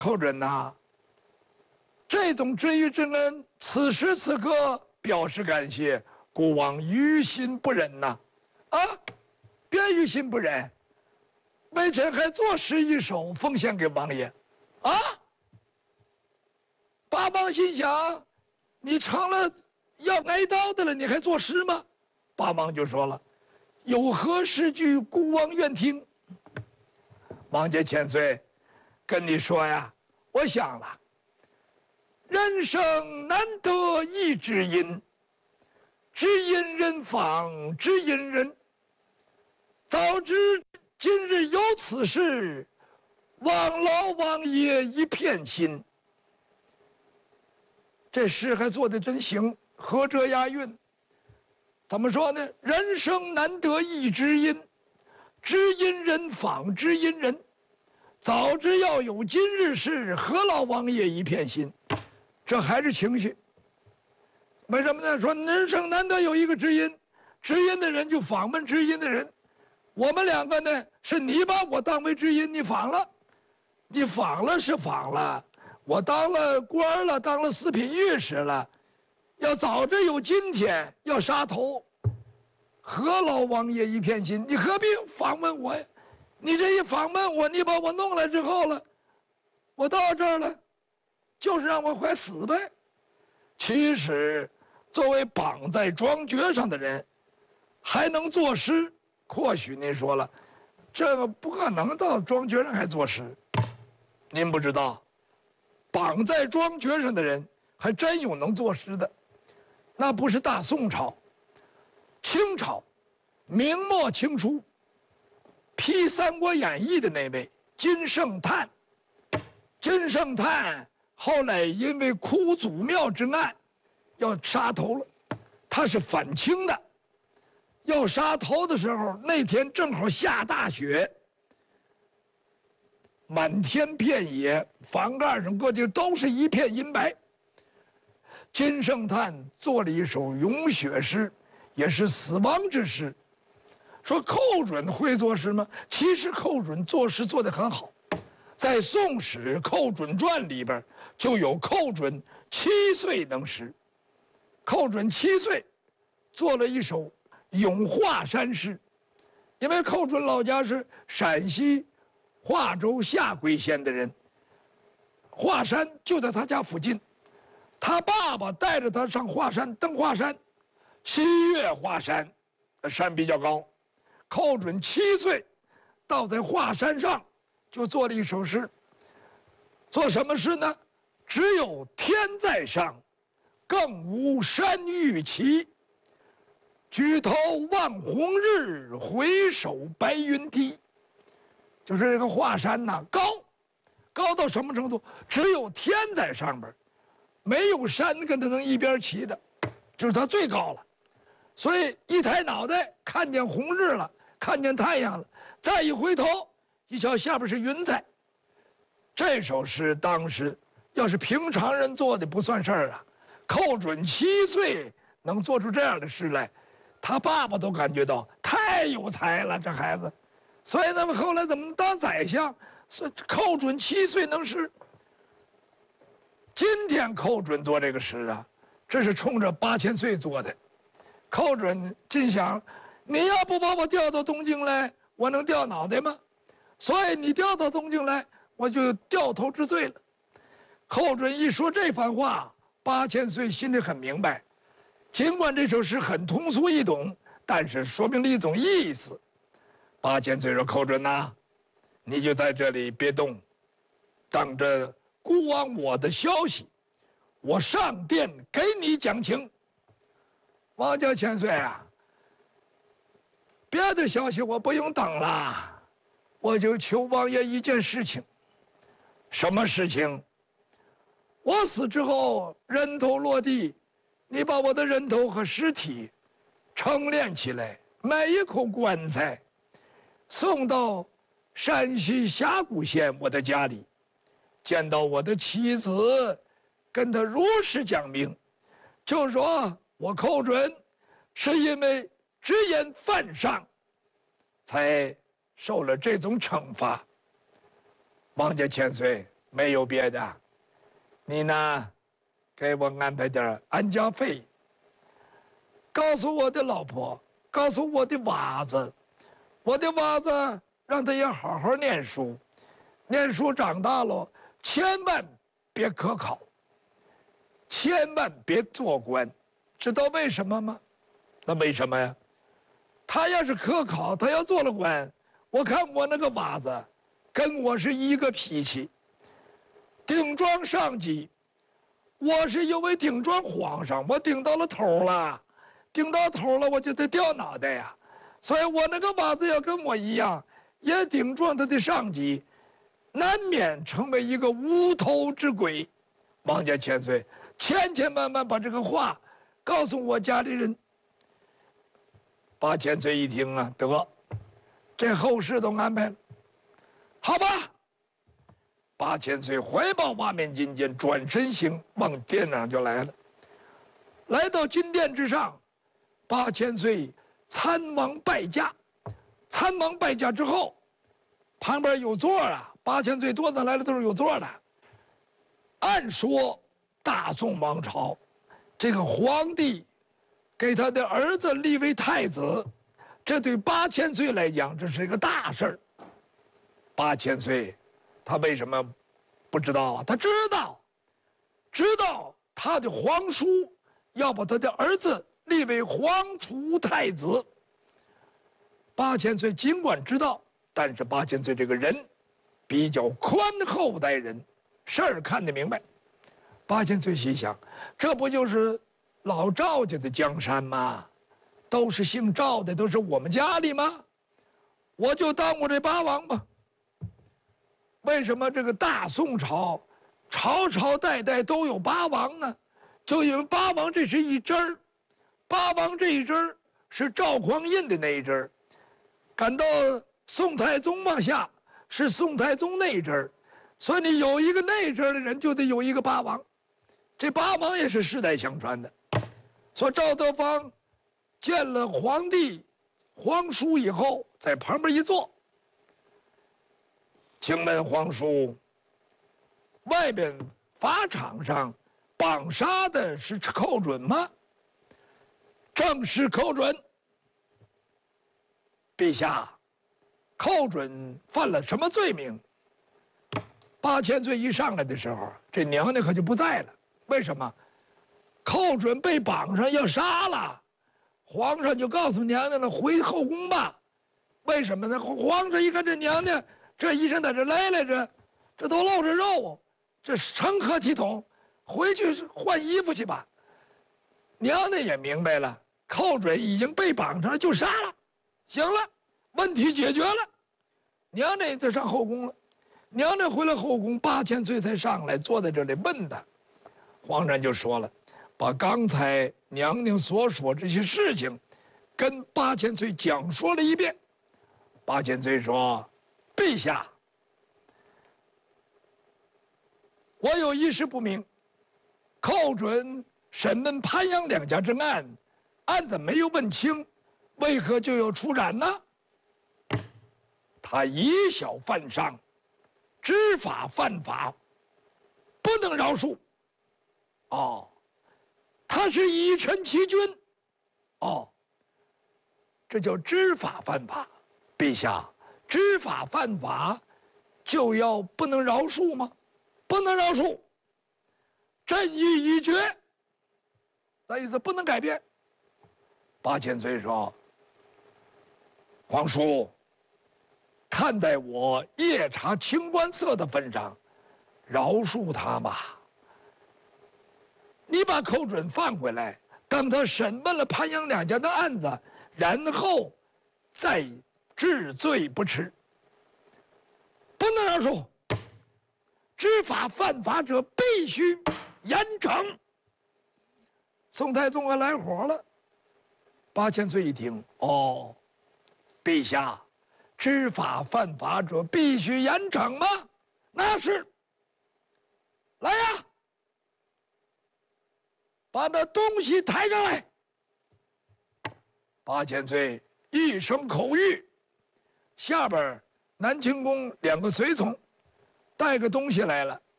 寇准呐，这种知遇之恩，此时此刻表示感谢，孤王于心不忍呐！啊，别于心不忍，微臣还作诗一首奉献给王爷。啊！八王心想，你成了要挨刀的了，你还作诗吗？八王就说了：“有何诗句，孤王愿听。”王家千岁，跟你说呀，我想了，人生难得一知音，知音人访知音人。早知今日有此事，望老王爷一片心。这诗还做得真行，合辙押韵。怎么说呢？人生难得一知音，知音人访知音人。早知要有今日事，何劳王爷一片心。这还是情绪。为什么呢？说人生难得有一个知音，知音的人就访问知音的人。我们两个呢，是你把我当为知音，你访了，你访了是访了，我当了官了，当了四品御史了。要早知有今天，要杀头，何劳王爷一片心？你何必访问我呀？你这一访问我，你把我弄来之后了，我到这儿了，就是让我快死呗。其实，作为绑在庄爵上的人，还能作诗，或许您说了，这个不可能到庄爵上还作诗。您不知道，绑在庄爵上的人还真有能作诗的。那不是大宋朝，清朝，明末清初，批《三国演义》的那位金圣叹。金圣叹后来因为哭祖庙之案，要杀头了。他是反清的，要杀头的时候，那天正好下大雪，满天遍野，房盖上各地都是一片银白。金圣叹做了一首咏雪诗，也是死亡之诗。说寇准会作诗吗？其实寇准作诗做得很好，在《宋史·寇准传》里边就有寇准7岁能诗。寇准7岁做了一首咏华山诗，因为寇准老家是陕西华州下归县的人，华山就在他家附近。他爸爸带着他上华山登华山，7月华山，山比较高。寇准7岁，到在华山上，就做了一首诗。做什么诗呢？只有天在上，更无山欲齐。举头望红日，回首白云低。就是这个华山呐，高到什么程度？只有天在上边，没有山跟它能一边齐的，就是它最高了。所以一抬脑袋看见红日了，看见太阳了，再一回头一瞧下边是云彩。这首诗当时要是平常人做的不算事儿啊，寇准7岁能做出这样的诗来，他爸爸都感觉到太有才了，这孩子。所以他们后来怎么当宰相？寇准7岁能诗。今天寇准做这个诗啊，这是冲着8000岁做的。寇准心想，你要不把我调到东京来，我能掉脑袋吗？所以你调到东京来，我就掉头之罪了。寇准一说这番话，8000岁心里很明白，尽管这首诗很通俗易懂，但是说明了一种意思。8000岁说：“寇准呐，你就在这里别动，等着孤王我的消息，我上殿给你讲情。”王家千岁啊，别的消息我不用等了，我就求王爷一件事情。什么事情？我死之后人头落地，你把我的人头和尸体成殓起来，买一口棺材，送到山西峡谷县我的家里，见到我的妻子，跟他如实讲明，就说我寇准是因为直言犯上，才受了这种惩罚。王家千岁， 没有别的，你呢，给我安排点安家费。告诉我的老婆，告诉我的娃子，我的娃子让他也好好念书，念书长大了，千万别科考，千万别做官，知道为什么吗？那为什么呀？他要是科考，他要做了官，我看我那个娃子，跟我是一个脾气，顶撞上级。我是因为顶撞皇上，我顶到了头了，顶到头了，我就得掉脑袋呀。所以我那个娃子要跟我一样，也顶撞他的上级，难免成为一个无头之鬼。王家千岁，千千万万把这个话告诉我家里人。八千岁一听啊，得，这后事都安排了，好吧。八千岁怀抱瓦面金剑，转身行，往殿上就来了。来到金殿之上，八千岁参王拜驾。参王拜驾之后，旁边有座啊，八千岁多的来了都是有座的。按说大宋王朝，这个皇帝给他的儿子立为太子，这对八千岁来讲，这是一个大事儿。八千岁，他为什么不知道啊？他知道他的皇叔要把他的儿子立为皇储太子。八千岁尽管知道，但是八千岁这个人比较宽厚待人，事儿看得明白。八千岁心想，这不就是老赵家的江山吗？都是姓赵的，都是我们家里吗？我就当我这八王吧。为什么这个大宋朝，朝朝代代都有八王呢？就因为八王这是一支儿，八王这一支儿是赵匡胤的那一支儿，赶到宋太宗往下是宋太宗那一支儿，所以你有一个那一支儿的人，就得有一个八王。这八王也是世代相传的。说赵德芳见了皇帝、皇叔以后，在旁边一坐。请问皇叔，外边法场上绑杀的是寇准吗？正是寇准。陛下，寇准犯了什么罪名？八千岁一上来的时候，这娘娘可就不在了。为什么？寇准被绑上要杀了，皇上就告诉娘娘了，回后宫吧。为什么呢？皇上一看这娘娘这一身在这来着，这都露着肉，这成何体统？回去换衣服去吧。娘娘也明白了，寇准已经被绑上了，就杀了。行了，问题解决了。娘娘就上后宫了。娘娘回了后宫，八千岁才上来，坐在这里问他。皇上就说了，把刚才娘娘所说这些事情，跟八千岁讲说了一遍。八千岁说：“陛下，我有一事不明，寇准审问潘阳两家之案，案子没有问清，为何就要处斩呢？他以小犯上，知法犯法，不能饶恕。哦，他是以臣欺君。哦，这叫知法犯法。陛下，知法犯法，就要不能饶恕吗？不能饶恕。朕意已决。那意思不能改变。八千岁说：“皇叔，看在我夜查清官色的份上，饶恕他吧。你把寇准放回来，等他审问了潘阳两家的案子，然后再治罪不迟。不能饶恕。知法犯法者必须严惩。”宋太宗还来火了。八千岁一听，哦，陛下，知法犯法者必须严惩吗？那是。来呀，把那东西抬上来。八千岁一声口谕，下边南清宫两个随从带个东西来了，